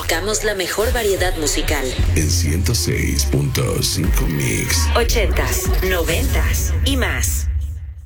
Buscamos la mejor variedad musical. En 106.5 Mix. 80s, 90s y más.